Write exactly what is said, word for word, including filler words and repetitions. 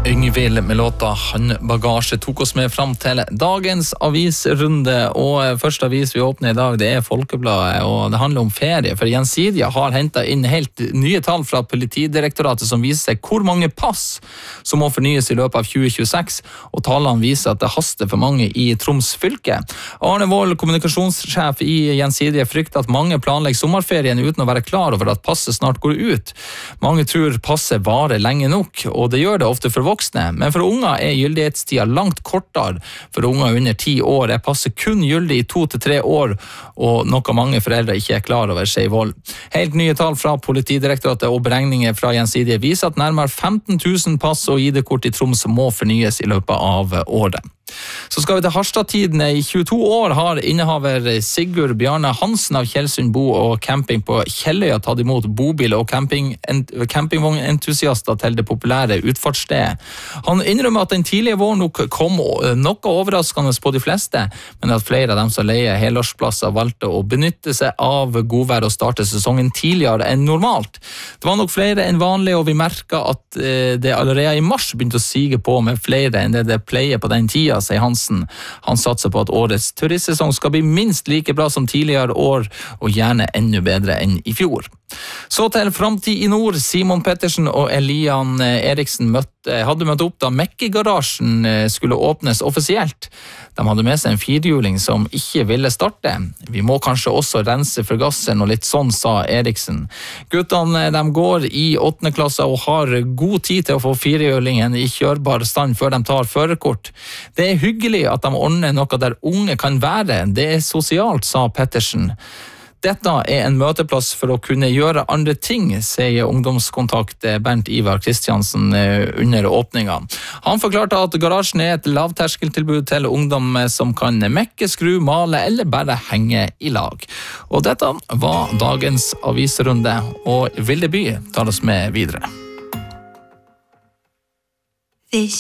Yngvild med låta Håndbagasje tok oss med fram til dagens avisrunde, og første avis vi åpner i dag det er Folkebladet, og det handler om ferie, for Gjensidige har hentet inn helt nye tall fra Politidirektoratet som viser seg hvor mange pass som må fornyes i løpet av tjue tjueseks, og tallene viser at det haster for mange i Troms fylke. Arne Wold, kommunikasjonssjef i Gjensidige, frykter at mange planlegger sommerferien uten å være klar over at passet snart går ut. Mange tror passet varer lenge nok, og det gjør det ofte for voksne, men for unger er gyldighetstida langt kortere. For unger under ti år er passet kun gyldig i to til tre år, og noe mange foreldre ikke er klar over, sier Wold. Helt nye tall fra Politidirektoratet og beregninger fra Gjensidige viser at nærmere femten tusen pass og I D-kort i Troms må fornyes i løpet av året. Så skal vi til Harstad-tidene. I tjueto år har innehaver Sigurd Bjarne Hansen av Kjelsund Bo og camping på Kjelløya tatt imot bobil og camping, campingvognentusiaster til det populære utfartsstedet. Han innrømmer at den tidlige våren nok kom noe overraskende på de fleste, men at flere av dem som leier helårsplasser valgte å benytte seg av godvær og starte sesongen tidligere enn normalt. Det var nok flere enn vanlig, og vi merket at det allerede i mars begynte å sige på med flere enn det det pleier på den tida, sier Hansen. Han satser på at årets turistsesong skal bli minst like bra som tidligere år, og gjerne enda bedre enn i fjor. Så til Framtid i Nord. Simon Pettersen og Elian Eriksen møtte, hadde møtt opp da Mekke-garasjen skulle åpnes offisielt. De hadde med seg en firhjuling som ikke ville starte. Vi må kanskje også rense forgasseren og litt sånn, sa Eriksen. Guttene de går i åttende klasse og har god tid til å få firhjulingen i kjørbar stand før de tar førerkort. Det er hyggelig at de ordner noe der unge kan være. Det er sosialt, sa Pettersen. Dette er en møteplass for å kunne gjøre andre ting, sier ungdomskontakt Bernt Ivar Kristiansen under åpninga. Han forklarte at garasjen er et lavterskeltilbud til ungdom som kan mekke, skru, male eller bare henge i lag. Og dette var dagens avisrunde, og Vilde By tar oss med videre.